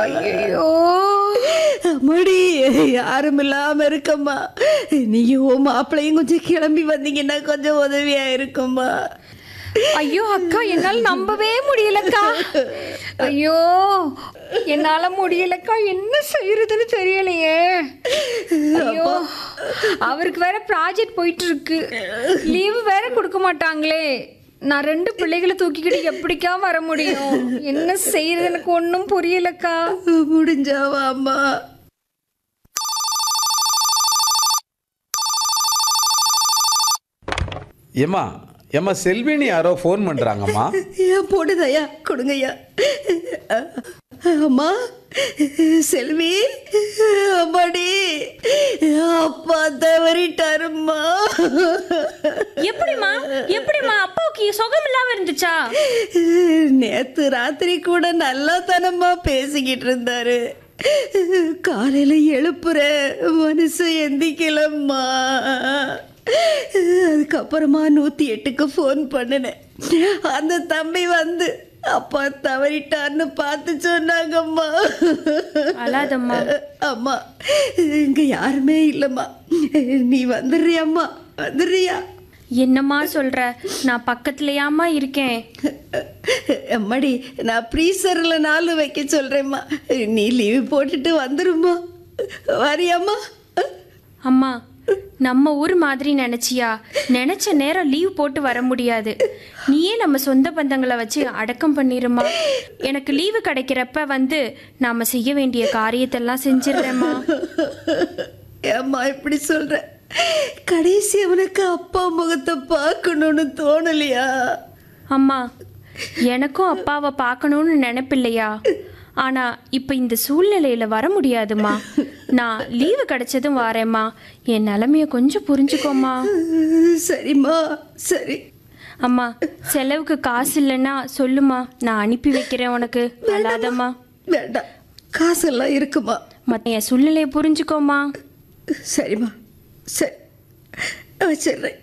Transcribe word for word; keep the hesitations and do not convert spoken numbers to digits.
ஐயோ அம்மாடி, யாரும் இல்லாம இருக்கம்மா. நீயும் மாப்பிள்ளையும் கொஞ்சம் கிளம்பி வந்தீங்கன்னா கொஞ்சம் உதவியா இருக்கும்மா. ஐயோ அக்கா, என்னால நம்பவே முடியலக்கா. ஐயோ என்னால முடியலக்கா, என்ன செய்யறதுன்னு தெரியலையே. ஐயோ அவருக்கு வேற ப்ராஜெக்ட் போயிட்டு இருக்கு, லீவு வேற கொடுக்க மாட்டாங்களே. நான் ரெண்டு பிள்ளைகளை தூக்கிக்கிட்டு எப்படிக்கா வர முடியும்? என்ன செய்யறது எனக்கு ஒன்றும் புரியலக்கா. முடிஞ்சாவா அம்மா? ஏம்மா ஏம்மா செல்வினி யாரோ ஃபோன் பண்ணுறாங்கம்மா. ஏன் போடுதையா, கொடுங்கய்யா. அம்மா செல்வி, அம்மாடி, அப்பா தவறிட்டாரும்மா. எப்படிமா எப்படிமா அப்பாவுக்கு சுகம் இல்லாம இருந்துச்சா? நேத்து ராத்திரி கூட நல்லா தனமா பேசிக்கிட்டு இருந்தாரு. காலையில எழுப்புற மனசு எந்திக்கலம்மா. அதுக்கப்புறமா நூற்றி எட்டுக்கு ஃபோன் பண்ணினேன். அந்த தம்பி வந்து அப்பா தவறிட்டான்னு பார்த்து சொன்னாங்கம்மா. அழாதம்மா. அம்மா இங்க யாருமே இல்லைம்மா, நீ வந்துடுறியாம்மா? வந்துடுறியா? என்னம்மா சொல்ற? நான் பக்கத்துலயாம்மா இருக்கேன். அம்மாடி, நான் ப்ரீசரில் நாலு வைக்க சொல்கிறேம்மா. நீ லீவு போட்டுட்டு வந்துருமா? வரியாம்மா? அம்மா, நம்ம ஊர் மாதிரி நினைச்சியா? நினைச்ச நேரம் லீவ் போட்டு வர முடியாது. நீயே நம்ம சொந்த பந்தங்களை வச்சு அடக்கம் பண்ணிருமா. எனக்கு லீவு கிடைக்கிறப்ப வந்து நாம செய்ய வேண்டிய காரியத்தெல்லாம் செஞ்சிடுறேம்மா. ஏம்மா இப்படி சொல்ற? கடைசி அவனுக்கு அப்பா முகத்தை பார்க்கணும்னு தோணலையா? அம்மா, எனக்கும் அப்பாவை பார்க்கணும்னு நினைப்பில்லையா? ஆனா இப்ப இந்த சூழ்நிலையில வர முடியாதுமா. நான் லீவு கிடைச்சதும் வரேம்மா. என் நிலைமைய கொஞ்சம் புரிஞ்சுக்கோமா. சரிம்மா, சரி. அம்மா, செலவுக்கு காசு இல்லைன்னா சொல்லுமா, நான் அனுப்பி வைக்கிறேன் உனக்கு. அழாதம்மா. வேண்டாம், காசெல்லாம் இருக்குமா. மற்ற என் சூழ்நிலையை புரிஞ்சுக்கோமா. சரிம்மா, சரி, வச்சிடுறேன்.